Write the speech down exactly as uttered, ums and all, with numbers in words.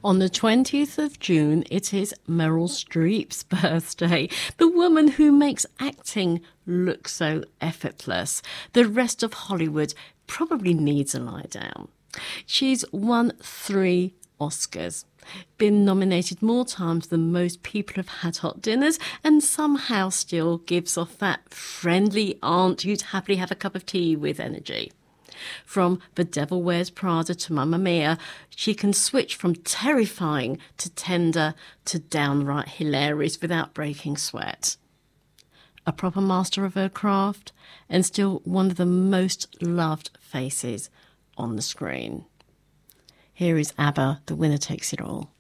On the twentieth of June, it is Meryl Streep's birthday, the woman who makes acting look so effortless. The rest of Hollywood probably needs a lie down. She's won three Oscars, been nominated more times than most people have had hot dinners, and somehow still gives off that friendly aunt you'd happily have a cup of tea with energy. From The Devil Wears Prada to Mamma Mia, she can switch from terrifying to tender to downright hilarious without breaking sweat. A proper master of her craft, and still one of the most loved faces on the screen. Here is ABBA, The Winner Takes It All.